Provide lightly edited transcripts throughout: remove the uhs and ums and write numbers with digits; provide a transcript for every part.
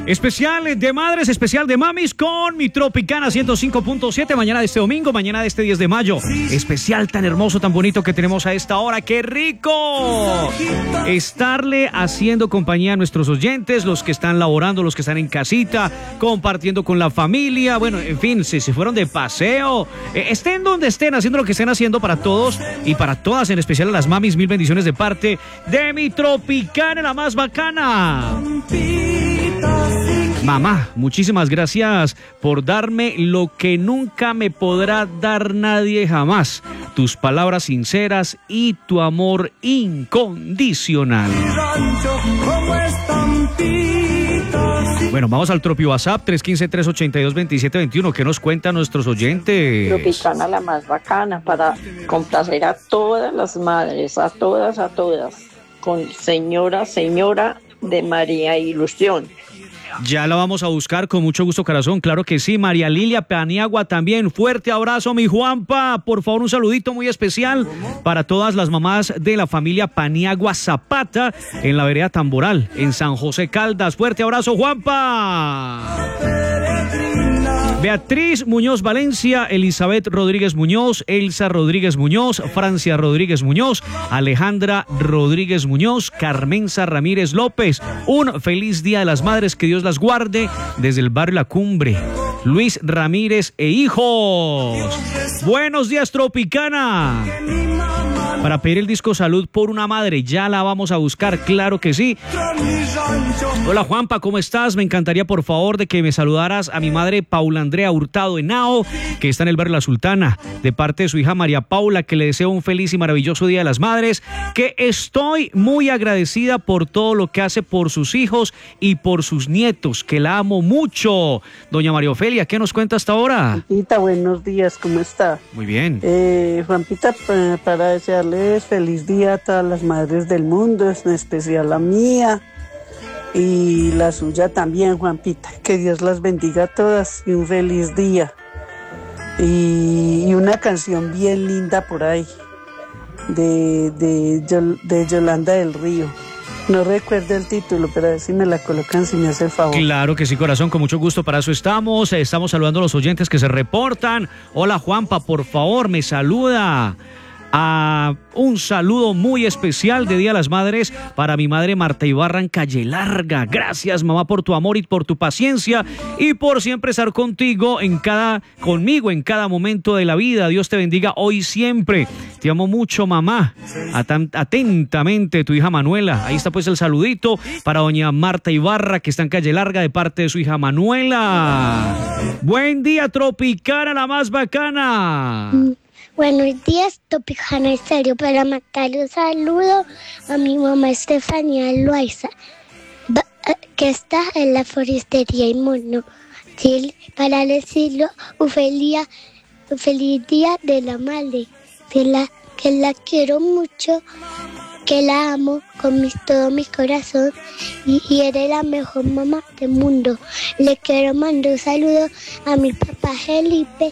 Especial de madres, especial de mamis con mi Tropicana 105.7. Mañana de este domingo, mañana de este 10 de mayo. Especial tan hermoso, tan bonito que tenemos a esta hora. ¡Qué rico! Estarle haciendo compañía a nuestros oyentes, los que están laborando, los que están en casita, compartiendo con la familia. Bueno, en fin, si se fueron de paseo, estén donde estén, haciendo lo que estén haciendo, para todos y para todas, en especial a las mamis, mil bendiciones de parte de mi Tropicana, la más bacana. Mamá, muchísimas gracias por darme lo que nunca me podrá dar nadie jamás. Tus palabras sinceras y tu amor incondicional. Bueno, vamos al Tropi WhatsApp 315-382-2721. ¿Qué nos cuentan nuestros oyentes? Tropicana, la más bacana, para complacer a todas las madres, a todas, con señora de María Ilusión. Ya la vamos a buscar con mucho gusto, corazón. Claro que sí. María Lilia Paniagua también. Fuerte abrazo, mi Juanpa. Por favor, un saludito muy especial para todas las mamás de la familia Paniagua Zapata en la vereda Tamboral, en San José Caldas. Fuerte abrazo, Juanpa. Beatriz Muñoz Valencia, Elizabeth Rodríguez Muñoz, Elsa Rodríguez Muñoz, Francia Rodríguez Muñoz, Alejandra Rodríguez Muñoz, Carmenza Ramírez López. Un feliz Día de las Madres, que Dios las guarde desde el barrio La Cumbre. Luis Ramírez e hijos. Buenos días, Tropicana. Para pedir el disco Salud por una madre, ya la vamos a buscar, claro que sí. Hola Juanpa, ¿cómo estás? Me encantaría, por favor, de que me saludaras a mi madre Paula Andrea Hurtado Henao, que está en el barrio La Sultana, de parte de su hija María Paula, que le deseo un feliz y maravilloso Día de las Madres, que estoy muy agradecida por todo lo que hace por sus hijos y por sus nietos, que la amo mucho. Doña María Ofelia, ¿qué nos cuenta hasta ahora? Juanpita, buenos días, ¿cómo está? Muy bien. Juanpita, para desearles feliz día a todas las madres del mundo, en especial la mía y la suya también, Juanpita. Que Dios las bendiga a todas y un feliz día. Y una canción bien linda por ahí de Yolanda del Río. No recuerdo el título, pero a ver si me la colocan, si me hace el favor. Claro que sí, corazón, con mucho gusto, para eso estamos. Estamos saludando a los oyentes que se reportan. Hola Juanpa, por favor, me saluda. Un saludo muy especial de Día de las Madres para mi madre Marta Ibarra en Calle Larga. Gracias, mamá, por tu amor y por tu paciencia y por siempre estar conmigo en cada momento de la vida. Dios te bendiga hoy y siempre. Te amo mucho, mamá. Atentamente, tu hija Manuela. Ahí está pues el saludito para doña Marta Ibarra, que está en Calle Larga, de parte de su hija Manuela. Buen día, Tropicana, la más bacana. Buenos días, Tropicana Estéreo. Para mandarle un saludo a mi mamá Estefanía Loaiza, que está en la floristería y mono. Sí, para decirlo, un feliz día de la madre, que la quiero mucho, que la amo con todo mi corazón y eres la mejor mamá del mundo. Le quiero mandar un saludo a mi papá Felipe,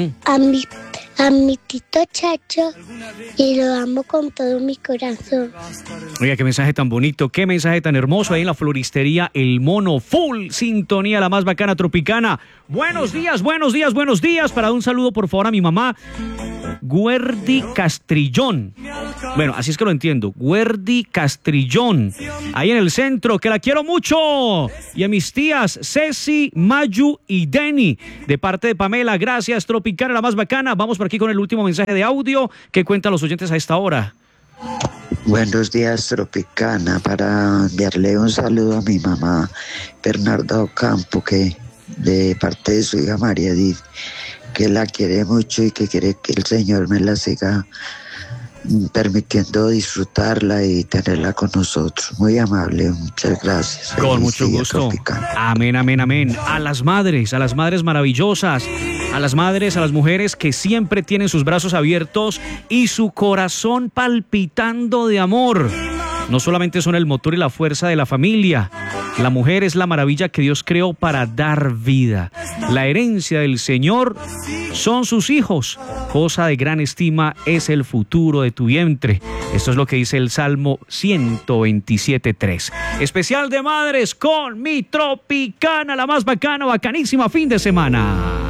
a mi tito Chacho, y lo amo con todo mi corazón. Oiga, qué mensaje tan bonito, qué mensaje tan hermoso ahí en la floristería El Mono. Full sintonía, la más bacana, Tropicana. Buenos días para dar un saludo, por favor, a mi mamá Guerdi Castrillón. Bueno, así es que lo entiendo. Guerdi Castrillón, ahí en el centro, que la quiero mucho. Y a mis tías Ceci, Mayu y Denny, de parte de Pamela. Gracias, Tropicana, la más bacana. Vamos por aquí con el último mensaje de audio que cuentan los oyentes a esta hora. Buenos días, Tropicana, para enviarle un saludo a mi mamá Bernarda Ocampo, que de parte de su hija María Edith, que la quiere mucho y que quiere que el Señor me la siga permitiendo disfrutarla y tenerla con nosotros. Muy amable, muchas gracias. Con mucho gusto. Amén, amén, amén. A las madres maravillosas, a las mujeres que siempre tienen sus brazos abiertos y su corazón palpitando de amor. No solamente son el motor y la fuerza de la familia, La mujer es la maravilla que Dios creó para dar vida. La herencia del Señor son sus hijos. Cosa de gran estima es el futuro de tu vientre. Esto es lo que dice el Salmo 127:3. Especial de madres con mi Tropicana, la más bacana, bacanísima fin de semana.